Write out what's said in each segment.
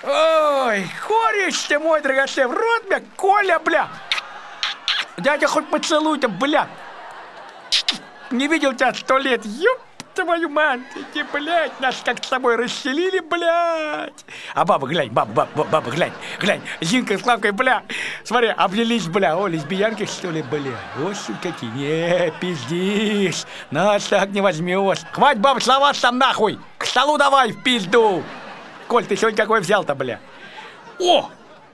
Ой, кореш ты мой драгоценный, в рот мне, Коля, бля. Дядя хоть поцелуй-то, бля. Не видел тебя 100 лет, ёп твою мать, иди, блядь, нас как с собой расселили, блядь. А баба, глянь, баба, глянь, Зинка с Славкой, бля, смотри, обнялись, бля, о, лесбиянки, что ли, бля, вот какие, не, пиздишь, нас так не возьмешь. Хватит, баба, слова сам нахуй, к столу давай в пизду. Коль, ты сегодня какой взял-то, бля? О!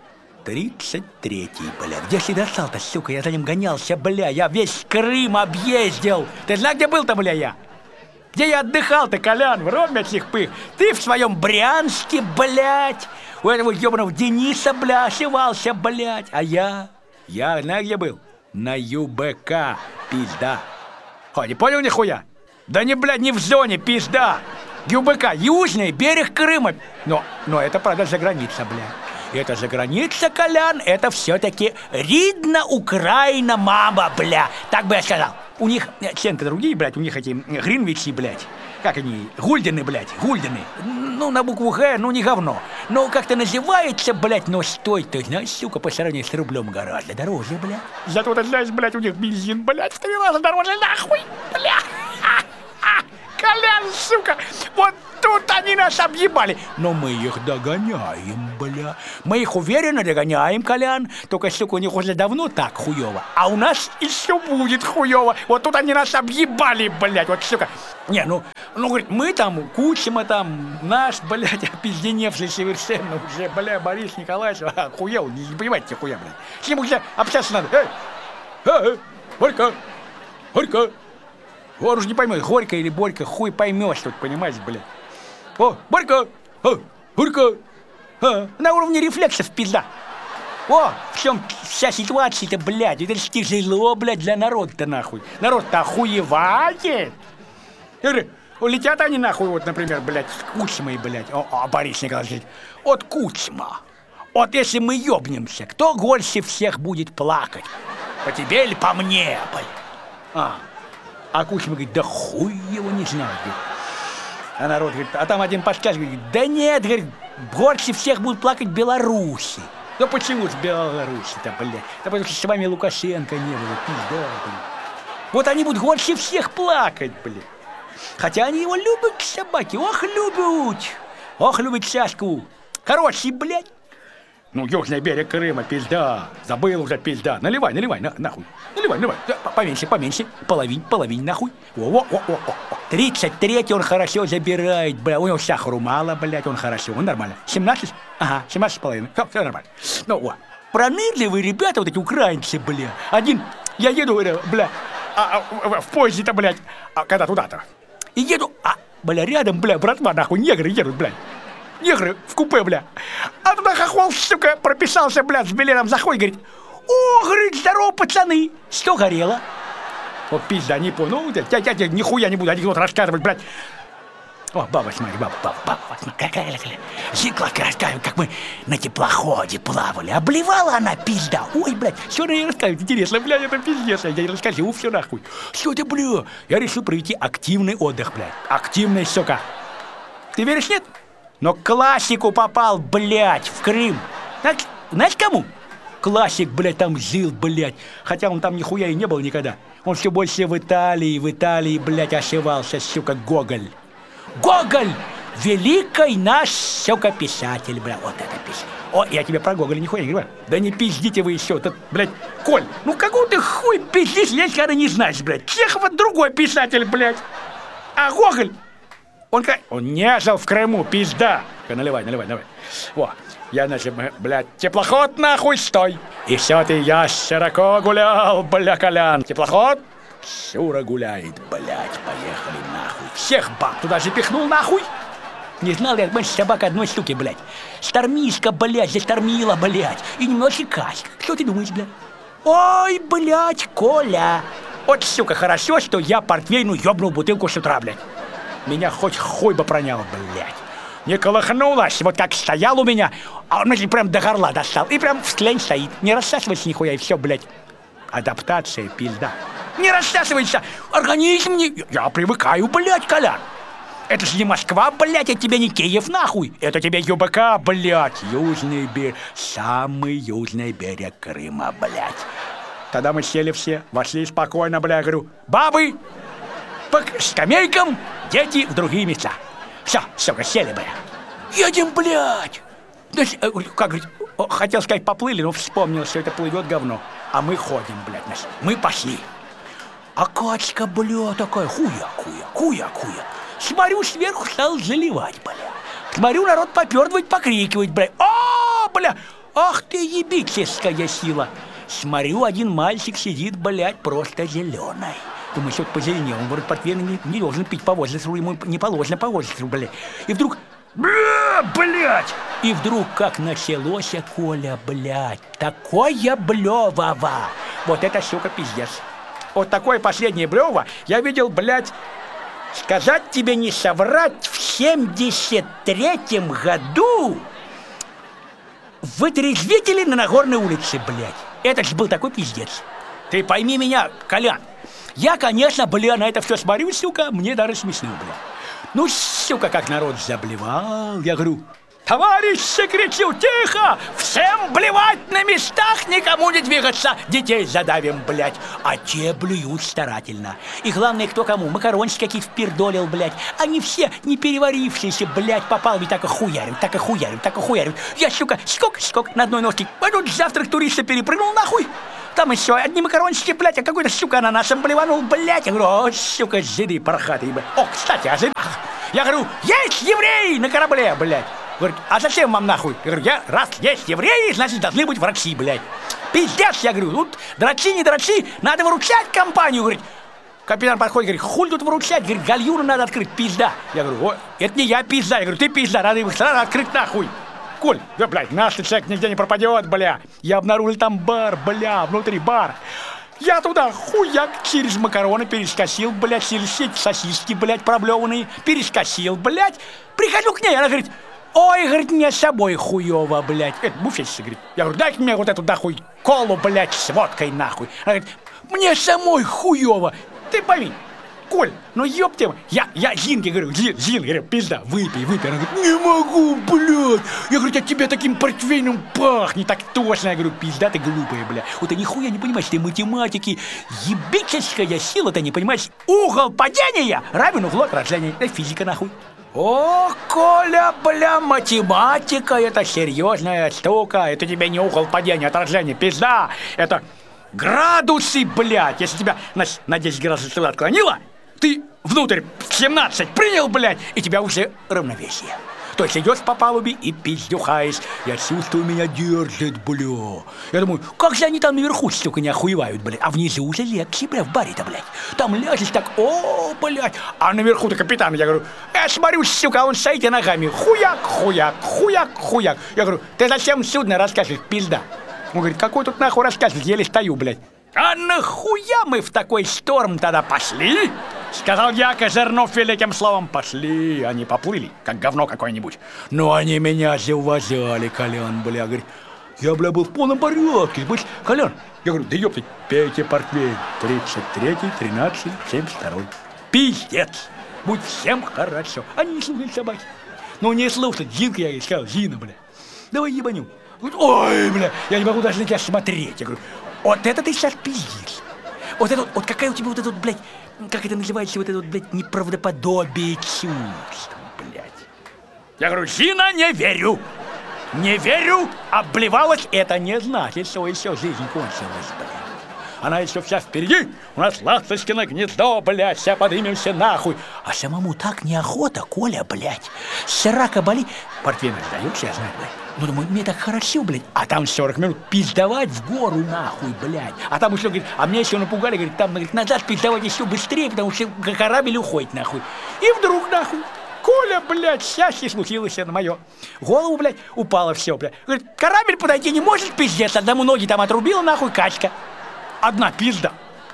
33-й, бля. Где ж ты достал-то, сука? Я за ним гонялся, бля. Я весь Крым объездил. Ты знаешь, где был-то, бля, я? Где я отдыхал-то, Колян? В ромятых пых. Ты в своем Брянске, блядь. У этого ёбаного Дениса, бля, ошивался, блядь. А я знаешь, где был? На ЮБК, пизда. О, не понял нихуя? Да не, блядь, не в зоне, пизда. ЮБК, южный берег Крыма. Но это, правда, за граница, бля. Это за граница, Колян, это все-таки Ридна, Украина, мама, бля. Так бы я сказал. У них центы другие, блядь, у них эти Гринвичи, блядь. Как они? Гульдены, блядь, гульдены. Ну, на букву Г, ну, не говно. Но как-то называется, блядь, но стоит, ты знаешь, сука, по сравнению с рублем гораздо дороже, бля. Зато ты знаешь, блядь, у них бензин, блядь, в 3 раза дороже, нахуй, бля. Колян, сука, вот тут они нас объебали. Но мы их догоняем, бля. Мы их уверенно догоняем, Колян. Только, сука, у них уже давно так хуёво. А у нас еще будет хуёво. Вот тут они нас объебали, блядь, вот, сука. Не, ну, говорит, мы там, Кучма там, наш, блядь, опизденевший совершенно уже, бля, Борис Николаевич, хуёв, не понимаете, хуя, блядь. С ним уже общаться надо. Борька, Борька. Он уж не поймет, Горько или Борька, хуй поймешь тут, понимаешь, блядь. О, Борька! Борька! На уровне рефлексов, пизда. О, в чем вся ситуация-то, блядь. Это ж тяжело, блядь, для народа-то, нахуй. Народ-то охуевает. Я говорю, улетят они, нахуй, вот, например, блядь, с Кучмой, блядь. О, Борис Николаевич, от Кучма. Вот если мы ёбнемся, кто больше всех будет плакать? По тебе или по мне, блядь? А Кучма говорит, да хуй его не знаю. А народ говорит, а там один подскажет, говорит, да нет, говорит, больше всех будут плакать белорусы. Ну почему с Беларуси-то, блядь? Да потому что с вами Лукашенко не было, пизда, блядь. Вот они будут больше всех плакать, блядь. Хотя они его любят, собаки, ох, любят Сашку. Хороший, блядь. Ну, южный берег Крыма, пизда. Забыл уже, пизда. Наливай, нахуй. Наливай. Поменьше. Половинь, нахуй. О. 33-й он хорошо забирает, бля. У него сахару мало, блядь, он хорошо. Он нормально. 17? Ага, 17,5. Все нормально. Ну, вот. Пронырливые ребята, вот эти украинцы, бля. Один, я еду, бля, в поезде-то, блядь, когда туда-то. И еду, бля, рядом, бля, братва, нахуй, негры едут, блядь. Негры в купе, бля. А туда хохол, сука, прописался, бля, с билетом заходит, говорит, о, говорит, здорово, пацаны, что горело? Вот пизда, не понял, ну, я нихуя не буду анекдот рассказывать, блядь. О, баба, смотри, баба, какая. Зиклавка рассказывает, как мы на теплоходе плавали. Обливала она, пизда. Ой, блядь, все она ей рассказывает, интересно, блядь, это пиздец. Я ей расскажу, все нахуй. Все ты, бля, я решил провести активный отдых, блядь. Активный, сука. Ты веришь, нет? Но к классику попал, блядь, в Крым. Знаешь, кому? Классик, блядь, там жил, блядь. Хотя он там нихуя и не был никогда. Он все больше в Италии, блядь, ошивался, сука, Гоголь. Гоголь! Великий наш, сука, писатель, блядь. Вот это писатель. О, я тебе про Гоголя нихуя не говорю. Да не пиздите вы еще. Тут, блядь, Коль, ну какой ты хуй пиздишь, если когда не знаешь, блядь. Чехов другой писатель, блядь. А Гоголь... Он не жил в Крыму, пизда. Наливай. Во, я, значит, блядь, теплоход нахуй стой. И все ты, я широко гулял, бля, Колян. Теплоход шура гуляет, блядь, поехали нахуй. Всех баб туда же пихнул нахуй. Не знал я, больше собака одной штуки, блядь. Штормишка, блядь, застормила, блядь. И немножко каська. Что ты думаешь, блядь? Ой, блядь, Коля. Вот, сука, хорошо, что я портвейну ёбнул бутылку с утра, блядь. Меня хоть хуй бы пронял, блядь. Не колыхнулась, вот как стоял у меня, а он, значит, прям до горла достал. И прям в тлень стоит. Не рассасывайся нихуя, и все, блядь. Адаптация, пизда. Не рассасывайся. Организм не... Я привыкаю, блядь, Колян. Это же не Москва, блядь, это тебе не Киев, нахуй. Это тебе ЮБК, блядь, южный берег, самый южный берег Крыма, блядь. Тогда мы сели все, вошли спокойно, бля, говорю, бабы по скамейкам, дети в другие места. Все, сука, сели, бля. Едем, блядь. Как говорить, хотел сказать, поплыли, но вспомнил, что это плывет говно. А мы ходим, блядь, мы пошли. А качка, бля, такая, хуя. Смотрю, сверху стал заливать, бля. Смотрю, народ попердывает, покрикивает, бля. О, бля, ах ты ебическая сила. Смотрю, один мальчик сидит, блядь, просто зеленый. Думаю, что-то позеленел. Он, говорит, портвейн не должен пить по возрасту, ему не положено по возрасту, блядь. И вдруг, блядь! И вдруг, как началось, Коля, блядь, такое блёвово. Вот это, сука, пиздец. Вот такое последнее блёво я видел, блядь, сказать тебе не соврать, в 73-м году в Вытрезвителе на Нагорной улице, блядь. Это ж был такой пиздец. Ты пойми меня, Колян. Я, конечно, бля, на это все смотрю, сука, мне даже смешно, бля. Ну, сука, как народ заблевал. Я говорю, товарищи, кричу, тихо! Всем блевать на местах, никому не двигаться. Детей задавим, блядь. А те блюют старательно. И главное, кто кому. Макарончики какие-то впердолил, блядь. Они все не переварившиеся, блядь, попал. Ведь так и хуярим. Я, сука, скок на одной ножке. А тут завтрак туриста перепрыгнул, нахуй. Там еще одни макарончики, блядь, а какой-то, сука, ананасом блеванул, блядь. Я говорю, о, сука, жиды пархатые, блядь. О, кстати, о жидах. Я говорю, есть евреи на корабле, блядь. Говорит, а зачем вам нахуй? Я говорю, раз есть евреи, значит, должны быть врачи, блядь. Пиздец, я говорю, тут дрочи, не дрочи, надо выручать компанию, говорит. Капитан подходит, говорит, хуй тут выручать, говорит, гальюну надо открыть, пизда. Я говорю, это не я пизда, я говорю, ты пизда, надо их сразу открыть нахуй. Коль, да, блядь, наш человек нигде не пропадет, бля. Я обнаружил там бар, бля, внутри бар. Я туда хуяк через макароны перескосил, блядь, через сосиски, блядь, проблеванные, перескосил, блядь. Прихожу к ней, она говорит, ой, говорит, мне с собой хуёво, блядь. Это буфетчица, говорит. Я говорю, дай мне вот эту нахуй колу, блядь, с водкой, нахуй. Она говорит, мне самой хуёво. Ты пойми, Коль, ну ёптем, я Зинке говорю, Зин, говорю, пизда, выпей. Она говорит, не могу, блядь. Я говорю, от тебя таким портвейном пахнет, так точно. Я говорю, пизда ты глупая, бля. Вот ты нихуя не понимаешь, ты математики, ебическая сила, ты не понимаешь. Угол падения равен углу отражения. Это физика, нахуй. О, Коля, бля, математика, это серьезная штука. Это тебе не угол падения, отражения, пизда. Это градусы, блядь. Если тебя на 10 градусов отклонило, ты внутрь в 17 принял, блядь, и тебя уже равновесие. То есть идешь по палубе и пиздюхаешь. Я чувствую, меня держит, бля. Я думаю, как же они там наверху, сука, не охуевают, блядь. А внизу уже легче, бля, в баре-то, блядь. Там ляжешь так, о, блядь. А наверху-то капитан, я говорю, я смотрю, сука, он стоит ногами. Хуяк. Я говорю, ты зачем судно рассказываешь, пизда? Он говорит, какой тут нахуй рассказывать, еле стою, блядь. А нахуя мы в такой шторм тогда пошли? Сказал я, козырнув великим словом, пошли. Они поплыли, как говно какое-нибудь. Но они меня зауважали, Колян, бля. Говорит, я, бля, был в полном порядке. Колян, я говорю, да ёпты, пейте портвейн. 33-й, 13-й, 72-й. Пиздец. Будь всем хорошо. Они не слушают собаки. Ну не слушать. Зинка, я ей сказал, Зина, бля. Давай ебанем. Ой, бля, я не могу даже на тебя смотреть. Я говорю, вот это ты сейчас пиздишь. Вот это вот какая у тебя вот эта вот, блядь, как это называется, вот это вот, блядь, неправдоподобие чувств, блядь. Я говорю, Зина, не верю. Не верю, обливалась, это не значит, что еще жизнь кончилась, блядь. Она еще вся впереди, у нас ласточкино гнездо, блядь, вся подымемся нахуй. А самому так неохота, Коля, блядь. Срака болит. Портвейн даешь, я знаю, блядь. Ну, думаю, мне так хорошо, блядь. А там 40 минут пиздовать в гору, нахуй, блядь. А там еще, говорит, а меня еще напугали, говорит, там, говорит, назад пиздовать еще быстрее, потому что корабль уходит, нахуй. И вдруг, нахуй, Коля, блядь, счастье случилось на мое. Голову, блядь, упало все, блядь. Говорит, корабль подойти не может, пиздец, одному ноги там отрубила, нахуй, качка. Одна пизда.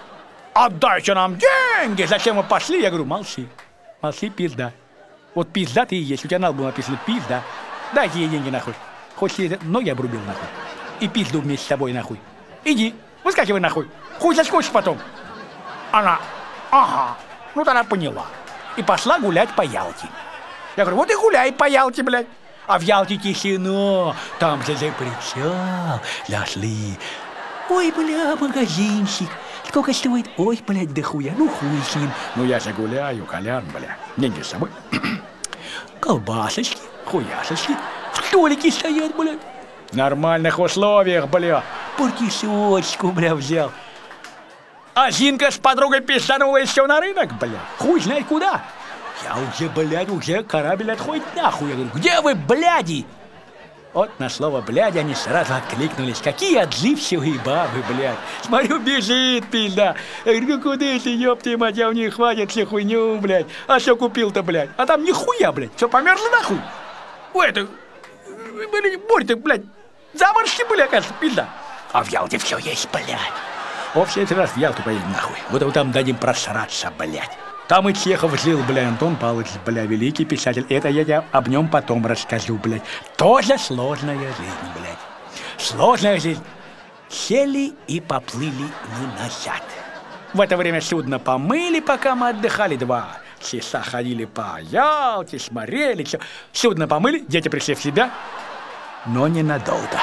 Отдайте нам деньги. Зачем мы пошли? Я говорю, молчи, пизда. Вот пизда ты и есть. У тебя надо было написано пизда. Дайте ей деньги, нахуй. Хоть ей ноги обрубил, нахуй. И пизду вместе с собой, нахуй. Иди, выскакивай, нахуй. Хуй заскочишь потом. Она, ага. Ну, она поняла. и пошла гулять по Ялте. Я говорю, вот и гуляй по Ялте, блядь. А в Ялте тишина, там же за причал зашли. Ой, бля, магазинчик. Сколько стоит? Ой, блядь, да хуя, ну хуй с ним. Ну я же гуляю, Колян, бля. Деньги с собой. Колбасочки, хуясочки, столики стоят, блядь. В нормальных условиях, бля. Партисочку, бля, взял. А Зинка с подругой пизданула еще на рынок, бля. Хуй знает куда. Я уже, блядь, уже корабль отходит нахуй. Я говорю, где вы, бляди? Вот на слово «блядь» они сразу откликнулись. Какие отзывчивые бабы, блядь. Смотрю, бежит, пизда. Я говорю, ну куда ты, ёпты, мать, а у них хватит всю хуйню, блядь. А что купил-то, блядь? А там нихуя, блядь. Все померзло нахуй. Ой, это, Борь-то, блядь, заморозки были, оказывается, пизда. А в Ялте все есть, блядь. О, в следующий раз в Ялту поедем нахуй. Вот там дадим просраться, блядь. Там и Чехов жил, бля, Антон Павлович, бля, великий писатель. Это я тебе об нем потом расскажу, блядь. Тоже сложная жизнь, блядь. Сложная жизнь. Сели и поплыли мы назад. В это время судно помыли, пока мы отдыхали. 2 часа ходили по Ялте, смотрели, все. Судно помыли, дети пришли в себя, но ненадолго.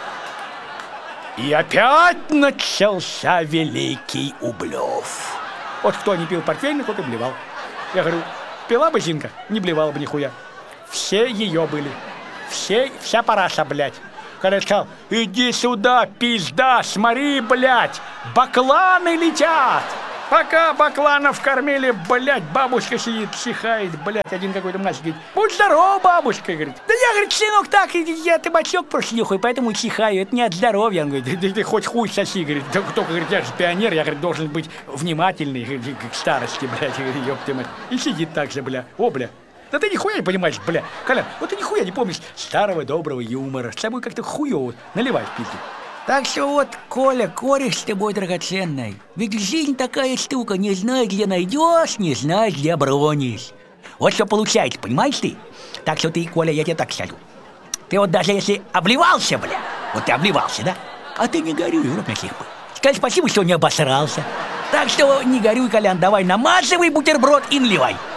И опять начался Великий Ублев. Вот кто не пил портвейн, тот и блевал. Я говорю, пила бы Зинка, не блевала бы нихуя. Все ее были. Вся параша, блядь. Когда я сказал, иди сюда, пизда, смотри, блядь, бакланы летят. Пока бакланов кормили, блядь, бабушка сидит, чихает, блядь. Один какой-то мальчик говорит, будь здорова, бабушка, говорит. Да я, говорит, сынок, так, я табачок прошлюхаю, поэтому чихаю, это не от здоровья. Он говорит, ты хоть хуй соси, говорит, только, говорит, я же пионер, я, говорит, должен быть внимательный, говорит, к старости, блядь, говорит, ёпты мать. И сидит так же, бля, о, бля. Да ты нихуя не понимаешь, бля. Колян, вот ты нихуя не помнишь старого доброго юмора. С тобой как-то хуёво наливаешь пизду. Так что вот, Коля, кореш с тобой драгоценный. Ведь жизнь такая штука, не знаешь, где найдешь, не знаешь, где бронишь. Вот что получается, понимаешь ты? Так что ты, Коля, я тебе так скажу. Ты вот даже если обливался, бля, вот ты обливался, да? А ты не горюй, урод на сих пор. Скажи спасибо, что не обосрался. Так что не горюй, Колян, давай намазывай бутерброд и наливай.